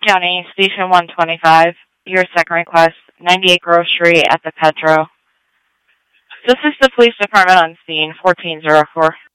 County, Station 125. Your second request, 98 Grove Street at the Petro. This is the police department on scene, 1404.